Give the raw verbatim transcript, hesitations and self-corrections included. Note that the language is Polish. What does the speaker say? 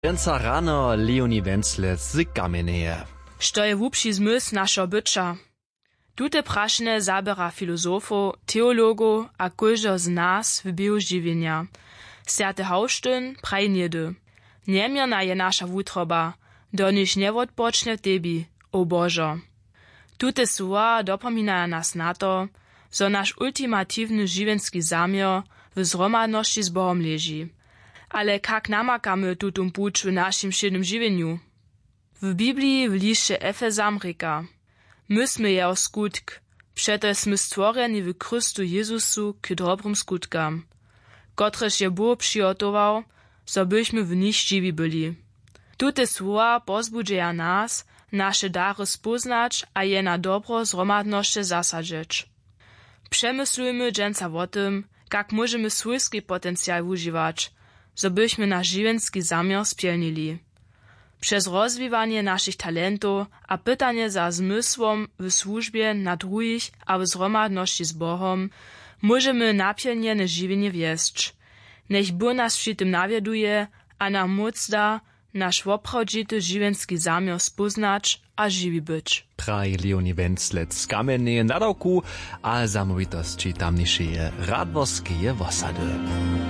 Dżęca rano Leonie Wenzlec z Kameneje. Što je wupši zmysł našo byča? Tute prašne zabera filozofov, teologov a kóžo z nas w biehu živěnja. Sjate hauštyn praj njedy. Niemierna je naša wutroba, do niž nevodpočne tebi, o Božo. Tute słowa dopominaja nas na to, zo naš ultimatywny živenski zamiar w zromadności z Bohom leži. Ale kak namakamy tutum puć w naszym šednym živenju? W Biblii w liście Efezam reka: Mysmy jeho skutk, przeto smy stworeni w Chrystu Jezusu k dobrym skutkam, kotreż je Bóg przygotował, so byśmy w nich žiwi byli. Tute słowa pozbudzają nas, nasze dary spoznać a je na dobro zromadności zasadzić. Przemyslujmy dżęca o tym, jak możemy swójski potencjał używać, so byśmy nasz żywenski zamiar spełnili. Przez rozwijanie naszych talentów a pytanie za zmysłom w służbie na drugich a w zromadności z Bohom możemy napełnione żywienie wieść. Niech Bóg nas przy tym nawieduje a nam moc da nasz oprawdzity żywenski zamiar spoznać a żywi być. Praj Leonie Wenzlec z Kameneje nadawku a zamówitości tamniejszej radworskie osady.